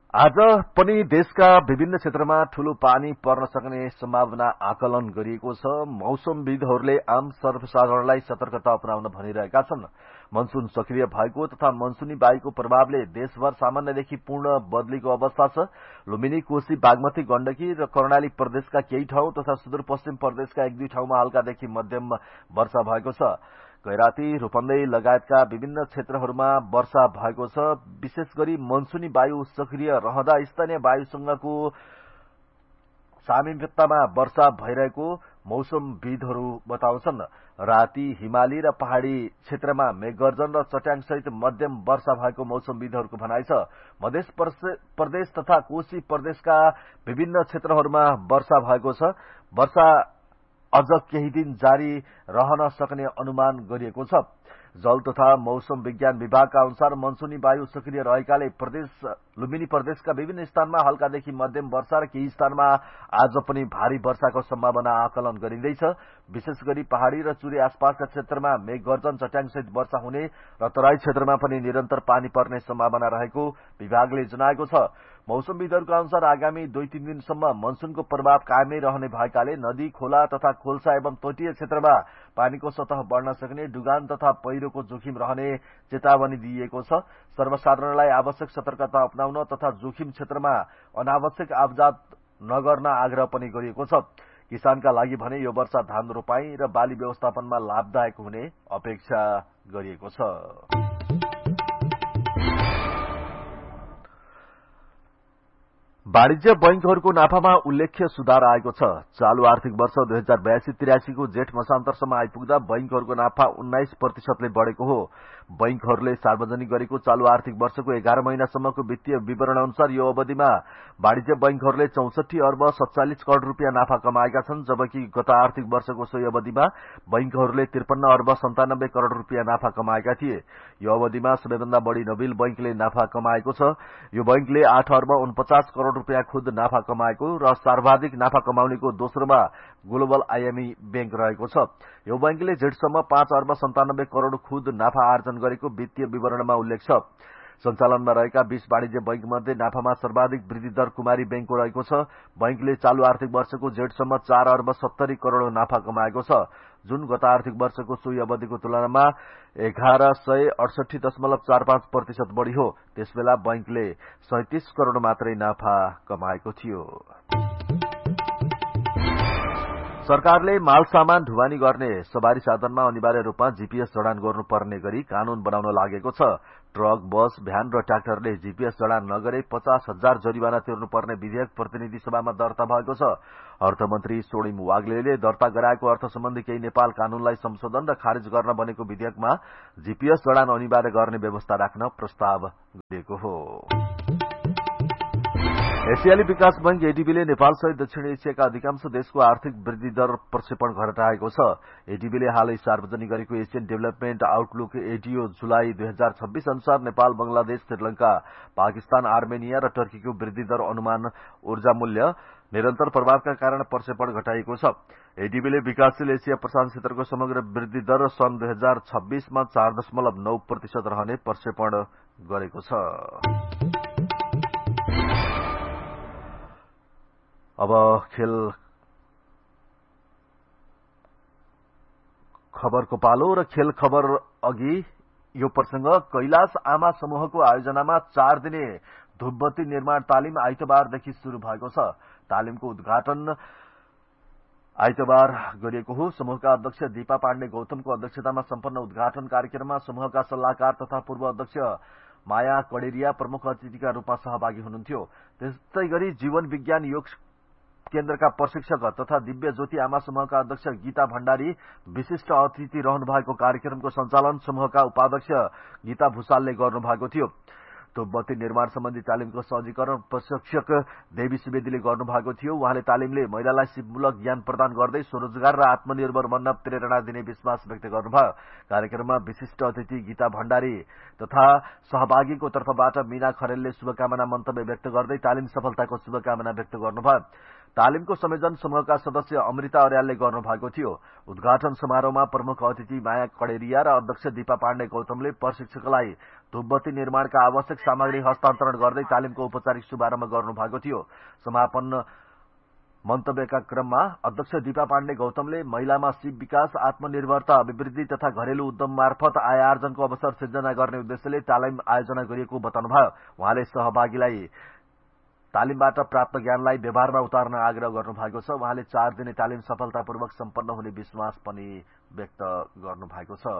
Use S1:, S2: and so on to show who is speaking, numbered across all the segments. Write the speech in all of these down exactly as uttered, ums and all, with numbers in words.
S1: आज पनि देशका विभिन्न क्षेत्रमा ठूलो पानी पर्न सक्ने सम्भावना आकलन गरिएको छ। मौसमविदहरूले आम सर्वसाधारणलाई सतर्कता अपनाउन भनिरहेका छन्। मनसून सक्रिय भएको तथा मनसूनी वायुको प्रभावले देशभर सामान्यदेखि पूर्ण बदलीको अवस्था छ। लुम्बिनी, कोशी, बागमती, गण्डकी र कर्णाली प्रदेशका केही ठाउँ तथा सुदूरपश्चिम प्रदेशका एक दुई ठाउँमा हल्कादेखि मध्यम वर्षा भएको छ। गैराती, रूपन्देही लगायतका विभिन्न क्षेत्रहरूमा वर्षा भएको छ। विशेष गरी मनसूनी वायु सक्रिय रहँदा स्थानीय वायुसँगको सामिप्यतामा वर्षा भइरहेको मौसमविदहरू बताउँछन्। राती हिमाली र पहाड़ी क्षेत्रमा मेघगर्जन र चट्याङसहित मध्यम वर्षा भएको मौसमविदहरूको भनाइ छ। मध्य प्रदेश तथा कोशी प्रदेशका विभिन्न क्षेत्रहरूमा वर्षा भएको छ। वर्षा अझ केही दिन जारी रहन सक्ने अनुमान गरिएको छ। जल तथा मौसम विज्ञान विभागका अनुसार मनसूनी वायु सक्रिय रहेकाले प्रदेश लुम्बिनी प्रदेशका विभिन्न स्थानमा हल्कादेखि मध्यम वर्षा र केही स्थानमा आज पनि भारी वर्षाको सम्भावना आकलन गरिँदैछ। विशेष गरी पहाड़ी र चुरे आसपासका क्षेत्रमा मेघगर्जन चट्याङसहित वर्षा हुने र तराई क्षेत्रमा पनि निरन्तर पानी पर्ने सम्भावना रहेको विभागले जनाएको छ। मौसमविदहरूका अनुसार आगामी दुई तीन दिनसम्म मनसूनको प्रभाव कायमै रहने भएकाले नदी, खोला तथा खोल्सा एवं तटीय क्षेत्रमा पानीको सतह बढ़न सक्ने, डुगान तथा पहिरोको जोखिम रहने चेतावनी दिइएको छ। सर्वसाधारणलाई आवश्यक सतर्कता अपनाउन तथा जोखिम क्षेत्रमा अनावश्यक आवाजात नगर्न आग्रह पनि गरिएको छ। किसानका लागि भने यो वर्ष धान रोपाई र बाली व्यवस्थापनमा लाभदायक हुने अपेक्षा गरिएको छ। वाणिज्य बैंकहरूको नाफामा उल्लेख्य सुधार आएको छ। चालू आर्थिक वर्ष दुई हजार बयासी त्रियासी को जेठ मसान्तरसम्म आइपुग्दा बैंकहरूको नाफा उन्नाइस प्रतिशतले बढ़ेको हो। बैंकहरूले सार्वजनिक गरेको चालू आर्थिक वर्षको एघार महिनासम्मको वित्तीय विवरण अनुसार यो अवधिमा वाणिज्य बैंकहरूले चौसठी अर्ब सत्तालिस करोड़ रूपियाँ नाफा कमाएका छन्, जबकि गत आर्थिक वर्षको सोही अवधिमा बैंकहरूले त्रिपन्न अर्ब सन्तानब्बे करोड़ रूपियाँ नाफा कमाएका थिए। यो अवधिमा सबैभन्दा बढ़ी नबिल बैंकले नाफा कमाएको छ। यो बैंकले आठ अर्ब उनपचास करोड़ रूपियाँ खुद नाफा कमाएको र सर्वाधिक नाफा कमाउनेको दोस्रोमा ग्लोबल आईएमई बैंक रहेको छ। यो बैंकले जेठसम्म पाँच अर्ब सन्तानब्बे करोड़ खुद नाफा आर्जन गरेको वित्तीय विवरणमा उल्लेख छ। सञ्चालनमा रहेका बीस वाणिज्य बैंक मध्ये नाफामा सर्वाधिक वृद्धि दर कुमारी बैंकको रहेको छ। बैंकले चालू आर्थिक वर्षको जेठसम्म चार अर्ब सत्तरी करोड़ नाफा कमाएको छ, जुन गत आर्थिक वर्षको सोही अवधिको तुलनामा एघार सय अडसठी दशमलव चार पाँच प्रतिशत बढ़ी हो। त्यसबेला बैंकले सैंतीस करोड़ मात्रै नाफा कमाएको थियो। सरकारले माल सामान ढुवानी गर्ने सवारी साधनमा अनिवार्य रूपमा जीपीएस जडान गर्नुपर्ने गरी कानून बनाउन लागेको छ। ट्रक, बस, भ्यान र ट्र्याक्टरले जीपीएस जडान नगरे पचास हजार जरिवाना तिर्नुपर्ने विधेयक प्रतिनिधि सभामा दर्ता भएको छ। अर्थमन्त्री सोणिम वाग्लेले दर्ता गराएको अर्थ सम्बन्धी केही नेपाल कानूनलाई संशोधन र खारिज गर्न बनेको विधेयकमा जीपीएस जडान अनिवार्य गर्ने व्यवस्था राख्न प्रस्ताव गरिएको हो। एसियाली विकास बैंक एडीबीले नेपालसहित दक्षिण एसियाका अधिकांश देशको आर्थिक वृद्धि दर प्रक्षेपण घटाएको छ। एडीबीले हालै सार्वजनिक गरेको एसियन डेभलपमेन्ट आउटलुक एडीओ जुलाई दुई हजार छब्बीस अनुसार नेपाल, बंगलादेश, श्रीलंका, पाकिस्तान, आर्मेनिया र टर्कीको वृद्धि दर अनुमान ऊर्जा मूल्य निरन्तर प्रभावका कारण प्रक्षेपण घटाइएको छ। एडीबीले विकासशील एसिया प्रशान्त क्षेत्रको समग्र वृद्धि दर सन् दुई हजार छब्बीसमा चार दशमलव नौ प्रतिशत रहने प्रक्षेपण गरेको छ। अब खेल खबरको पालो र खेल खबर अघि यो प्रसंग कैलाश आमा समूहको आयोजनामा चार दिने धूपबत्ती निर्माण तालिम आइतबारदेखि शुरू भएको छ। तालिमको उद्घाटन आइतबार गरिएको हो। समूहका अध्यक्ष दीपा पाण्डे गौतमको अध्यक्षतामा सम्पन्न उद्घाटन कार्यक्रममा समूहका सल्लाहकार तथा पूर्व अध्यक्ष माया कडेरिया प्रमुख अतिथिका रूपमा सहभागी हुनुहुन्थ्यो। त्यस्तै गरी जीवन विज्ञान योग केन्द्रका प्रशिक्षक तथा दिव्य ज्योति आमा समूहका अध्यक्ष गीता भण्डारी विशिष्ट अतिथि रहनु भएको कार्यक्रमको सञ्चालन समूहका उपाध्यक्ष गीता भूषालले गर्नुभएको थियो। धूपबत्ती निर्माण सम्बन्धी तालिमको सहजीकरण प्रशिक्षक देवी सुवेदीले गर्नुभएको थियो। उहाँले तालिमले महिलालाई सिपमूलक ज्ञान प्रदान गर्दै स्वरोजगार र आत्मनिर्भर बन्न प्रेरणा दिने विश्वास व्यक्त गर्नुभयो। कार्यक्रममा विशिष्ट अतिथि गीता भण्डारी तथा सहभागीको तर्फबाट मीना खरेलले शुभकामना मन्तव्य व्यक्त गर्दै तालिम सफलताको शुभकामना व्यक्त गर्नुभयो। तालिमको संयोजन समूहका सदस्य अमृता अर्यालले गर्नुभएको थियो। उद्घाटन समारोहमा प्रमुख अतिथि माया कडेरिया र अध्यक्ष दीपा पाण्डे गौतमले प्रशिक्षकलाई धुपबत्ती निर्माणका आवश्यक सामग्री हस्तान्तरण गर्दै तालिमको औपचारिक शुभारम्भ गर्नुभएको थियो। समापन मन्तव्यका क्रममा अध्यक्ष दीपा पाण्डे गौतमले महिलामा सिप विकास, आत्मनिर्भरता, अभिवृद्धि तथा घरेलु उद्यम मार्फत आय आर्जनको अवसर सिर्जना गर्ने उद्देश्यले तालिम आयोजना गरिएको बताउनुभयो। उहाँले सहभागीलाई तालिमबाट प्राप्त ज्ञानलाई व्यवहारमा उतार्न आग्रह गर्नुभएको छ। उहाँले चार दिने तालिम सफलतापूर्वक सम्पन्न हुने विश्वास पनि व्यक्त गर्नुभएको छ।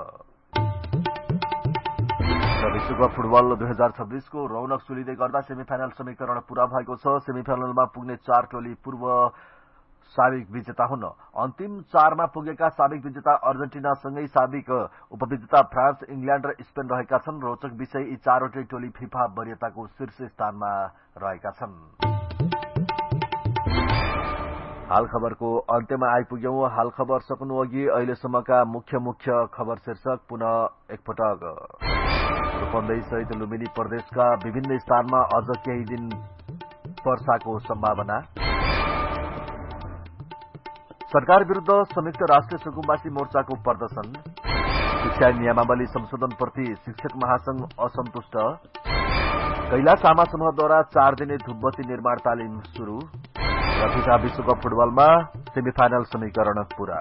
S1: विश्वकप फुटबल दुई हजार छब्बीसको रौनक सुलिँदै गर्दा सेमिफाइनल समीकरण पूरा भएको छ। सेमिफाइनलमा पुग्ने चार टोली पूर्व साबिक विजेता हुन्। अन्तिम चारमा पुगेका साबिक विजेता अर्जेन्टिनासँगै साबिक उपविजेता फ्रान्स, इङ्ल्याण्ड र स्पेन रहेका छन्। रोचक विषय यी चारवटै टोली फिफा वरियताको शीर्ष स्थानमा रहेका छन्। हाल खबरको अन्त्यमा आइपुग्यौं। हाल खबर सकुनु अघि अहिलेसम्मका मुख्य मुख्य खबर शीर्षक पुनः एकपटक। रूपन्देही सहित लुम्बिनी प्रदेशका विभिन्न स्थानमा अझ केही दिन वर्षाको सम्भावना। सरकार विरूद्ध संयुक्त राष्ट्रिय सुकुम्बासी मोर्चाको प्रदर्शन। शिक्षा नियमावली संशोधनप्रति शिक्षक महासंघ असन्तुष्ट। कैलाश आमा समूहद्वारा चार दिने धुपबत्ती निर्माण तालिम शुरू। र फिफा विश्वकप फुटबलमा सेमिफाइनल समीकरण पूरा।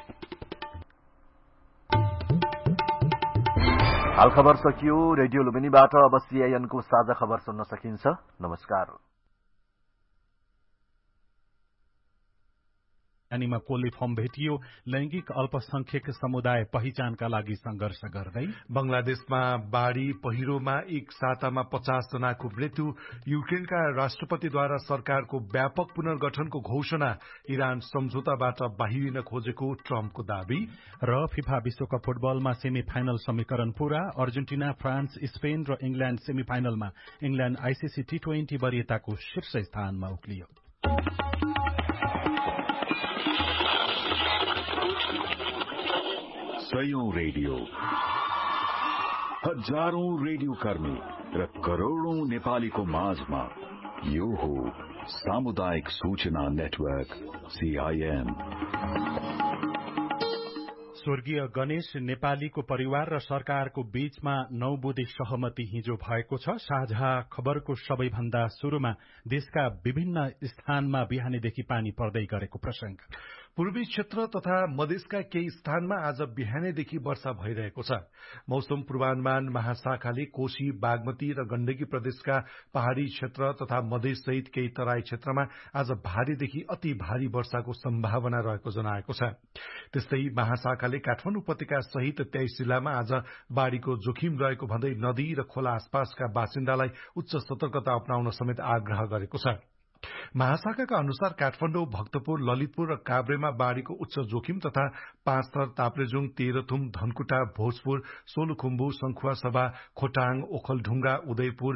S1: हाल खबर सकियो। रेडियो लुम्बिनीबाट अब सीआईएनको साझा खबर सुन्न सकिन्छ। नमस्कार।
S2: मा कोलिफर्म भेटियो। लैंगिक अल्पसंख्यक समुदाय पहिचानका लागि संघर्ष गर्दै।
S3: बंगलादेशमा बाढ़ी पहिरोमा एक सातामा पचास जनाको मृत्यु। युक्रेनका राष्ट्रपतिद्वारा सरकारको व्यापक पुनर्गठनको घोषणा। इरान सम्झौताबाट बाहिरिन खोजेको ट्रम्पको दावी।
S2: र फिफा विश्वकप फुटबलमा सेमी फाइनल समीकरण पूरा। अर्जेन्टिना, फ्रान्स, स्पेन र इंग्ल्याण्ड सेमी फाइनलमा। इंग्ल्याण्ड आईसीसी टी ट्वेन्टी वरियताको शीर्ष स्थानमा उक्लियो।
S4: सयौं रेडियो, हजारौं रेडियो कर्मी र करोड़ौं नेपालीको माझमा यो हो सामुदायिक सूचना नेटवर्क सीआईएन।
S2: स्वर्गीय गणेश नेपालीको परिवार र सरकारको बीचमा नौ बुँदे सहमति हिजो भएको छ। साझा खबरको सबैभन्दा शुरूमा देशका विभिन्न स्थानमा बिहानीदेखि पानी पर्दै गरेको प्रसंग।
S3: पूर्वी क्षेत्र तथा मधेसका केही स्थानमा आज बिहानैदेखि वर्षा भइरहेको छ। मौसम पूर्वानुमान महाशाखाले कोशी, बागमती र गण्डकी प्रदेशका पहाड़ी क्षेत्र तथा मधेस सहित केही तराई क्षेत्रमा आज भारीदेखि अति भारी वर्षाको सम्भावना रहेको जनाएको छ। त्यस्तै महाशाखाले काठमाडौँ उपत्यका सहित तेइस जिल्लामा आज बाढ़ीको जोखिम रहेको भन्दै नदी र खोला आसपासका बासिन्दालाई उच्च सतर्कता अपनाउन समेत आग्रह गरेको छ। महाशाखाका अनुसार काठमाडौँ, भक्तपुर, ललितपुर र काभ्रेमा बाढ़ीको उच्च जोखिम तथा पाँचथर, ताप्लेजुङ, तेह्रथुम, धनकुटा, भोजपुर, सोलुखुम्बु, संखुवासभा, खोटाङ, ओखलढुङ्गा, उदयपुर,